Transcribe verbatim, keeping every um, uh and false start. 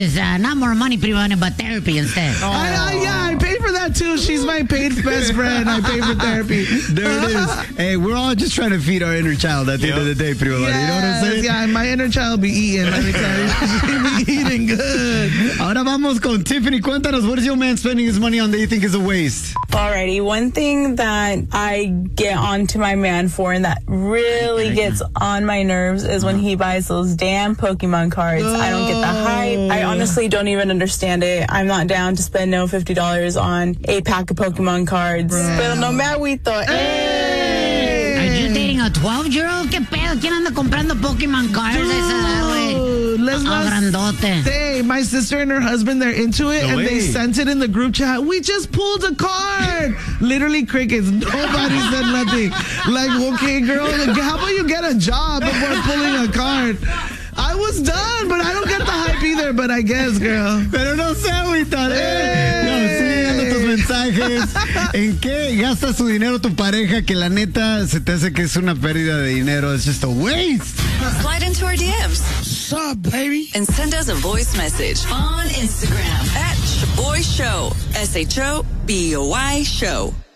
It's uh, not more money, primo, but therapy instead. Oh. I, I, yeah, I pay for that too. She's my paid best friend. I pay for therapy. There it is. Hey, we're all just trying to feed our inner child at the yep. end of the day, primo. Yes, you know what I'm saying? Yeah, my inner child be eating. Let me tell you, she be eating good. Ahora vamos con Tiffany. Cuéntanos, what is your man spending his money on that you think is a waste? Alrighty, one thing that I get onto my man for and that really gets on my nerves is when he buys those damn Pokemon cards. Oh. I don't get the hype. I honestly don't even understand it. I'm not down to spend no fifty dollars on a pack of Pokemon cards. Bro. Pero no me agüito. Hey. Are you dating a twelve-year-old? ¿Qué pedo? ¿Quién anda comprando Pokemon cards a esa edad, güey? Let's not grandote. Say, my sister and her husband, they're into it, no and way. They sent it in the group chat. We just pulled a card. Literally crickets. Nobody said nothing. Like, okay, girl, how about you get a job before pulling a card? I was done, but I don't get the hype either, but I guess, girl. Pero no sé, ahorita. Eh. No, sigue leyendo tus mensajes. ¿En qué gasta su dinero tu pareja que la neta se te hace que es una pérdida de dinero? It's just a waste. Slide into our D Ms. What's up, baby? And send us a voice message on Instagram at Shaboy Show. S H O B O Y Show.